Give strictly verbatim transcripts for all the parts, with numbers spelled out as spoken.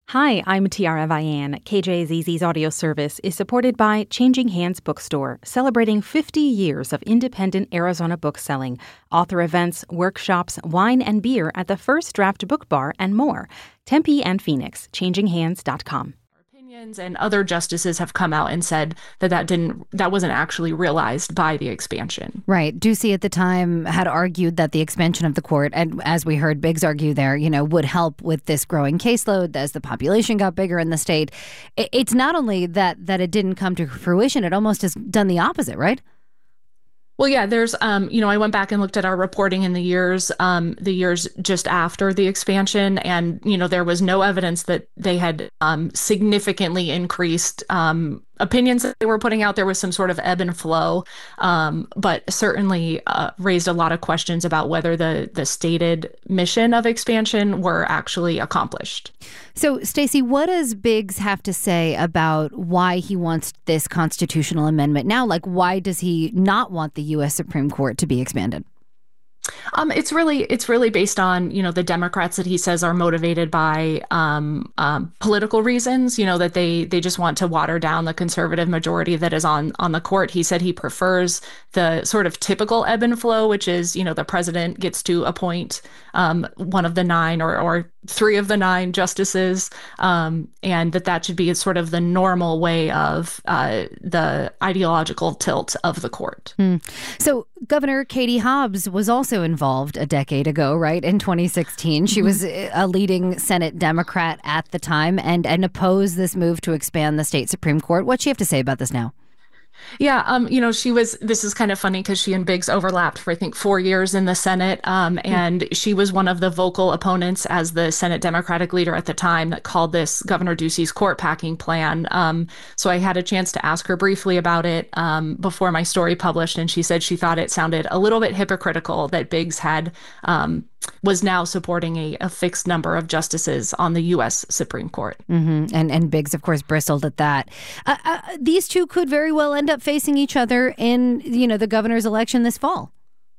Hi, I'm Tiara Vian. K J Z Z's audio service is supported by Changing Hands Bookstore, celebrating fifty years of independent Arizona book selling, author events, workshops, wine and beer at the First Draft Book Bar, and more. Tempe and Phoenix, changing hands dot com. And other justices have come out and said that that didn't that wasn't actually realized by the expansion. Right. Ducey at the time had argued that the expansion of the court, and as we heard Biggs argue there, you know, would help with this growing caseload as the population got bigger in the state. It's not only that that it didn't come to fruition, it almost has done the opposite, right? Well, yeah, there's, um, you know, I went back and looked at our reporting in the years, um, the years just after the expansion, and, you know, there was no evidence that they had um, significantly increased um, opinions that they were putting out. There was some sort of ebb and flow, um, but certainly uh, raised a lot of questions about whether the the stated mission of expansion were actually accomplished. So, Stacey, what does Biggs have to say about why he wants this constitutional amendment now? Like, why does he not want the U S Supreme Court to be expanded? Um, it's really it's really based on, you know, the Democrats that he says are motivated by um, um, political reasons, you know, that they they just want to water down the conservative majority that is on on the court. He said he prefers the sort of typical ebb and flow, which is, you know, the president gets to appoint um, one of the nine or, or three of the nine justices, um, and that that should be sort of the normal way of uh, the ideological tilt of the court. Mm. So Governor Katie Hobbs was also involved a decade ago, right? In twenty sixteen, she was a leading Senate Democrat at the time and, and opposed this move to expand the state Supreme Court. What's she have to say about this now? Yeah, um, you know, she was, this is kind of funny because she and Biggs overlapped for, I think, four years in the Senate. Um, and she was one of the vocal opponents as the Senate Democratic leader at the time that called this Governor Ducey's court packing plan. Um, so I had a chance to ask her briefly about it um, before my story published. And she said she thought it sounded a little bit hypocritical that Biggs had um, was now supporting a, a fixed number of justices on the U S Supreme Court. Mm-hmm. And and Biggs, of course, bristled at that. Uh, uh, these two could very well end up facing each other in, you know, the governor's election this fall.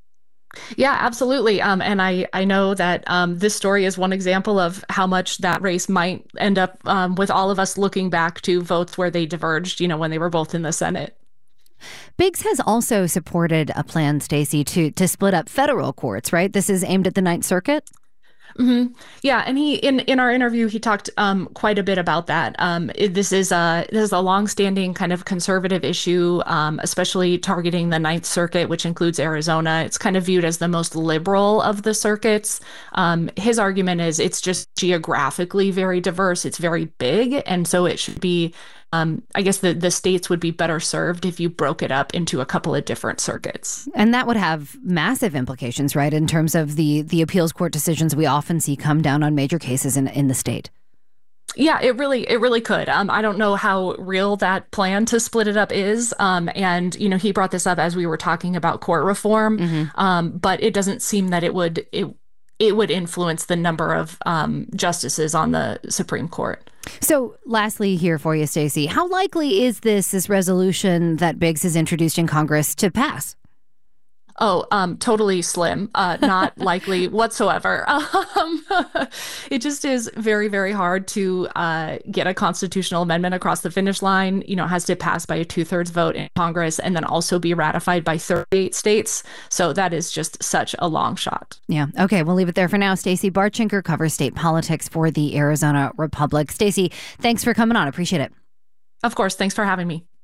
Yeah, absolutely. Um, and I, I know that um, this story is one example of how much that race might end up um, with all of us looking back to votes where they diverged, you know, when they were both in the Senate. Biggs has also supported a plan, Stacey, to to split up federal courts, right? This is aimed at the Ninth Circuit? Mm-hmm. Yeah, and he in, in our interview he talked um, quite a bit about that. Um, it, this is a this is a longstanding kind of conservative issue, um, especially targeting the Ninth Circuit, which includes Arizona. It's kind of viewed as the most liberal of the circuits. Um, his argument is it's just geographically very diverse. It's very big, and so it should be. Um, I guess the, the states would be better served if you broke it up into a couple of different circuits. And that would have massive implications, right, in terms of the, the appeals court decisions we often see come down on major cases in, in the state. Yeah, it really it really could. Um, I don't know how real that plan to split it up is. Um, and, you know, he brought this up as we were talking about court reform. Mm-hmm. Um, but it doesn't seem that it would it it would influence the number of um, justices on the Supreme Court. So lastly here for you, Stacey, how likely is this, this resolution that Biggs has introduced in Congress to pass? Oh, um, totally slim, uh, not likely whatsoever. Um, it just is very, very hard to uh, get a constitutional amendment across the finish line. You know, it has to pass by a two thirds vote in Congress and then also be ratified by thirty-eight states. So that is just such a long shot. Yeah. Okay. We'll leave it there for now. Stacey Bartschenker covers state politics for the Arizona Republic. Stacey, thanks for coming on. Appreciate it. Of course. Thanks for having me.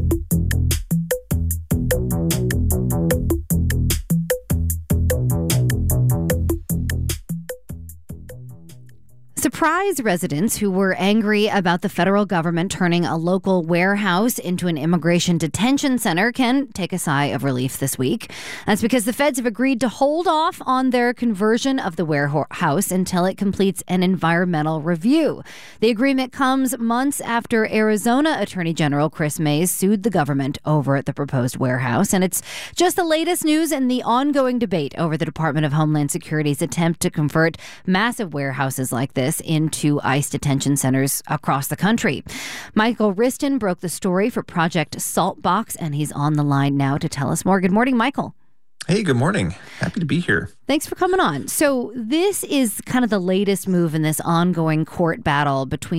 Surprise residents who were angry about the federal government turning a local warehouse into an immigration detention center can take a sigh of relief this week. That's because the feds have agreed to hold off on their conversion of the warehouse until it completes an environmental review. The agreement comes months after Arizona Attorney General Chris Mays sued the government over the proposed warehouse. And it's just the latest news in the ongoing debate over the Department of Homeland Security's attempt to convert massive warehouses like this into ICE detention centers across the country. Michael Wriston broke the story for Project Saltbox, and he's on the line now to tell us more. Good morning, Michael. Hey, good morning. Happy to be here. Thanks for coming on. So this is kind of the latest move in this ongoing court battle between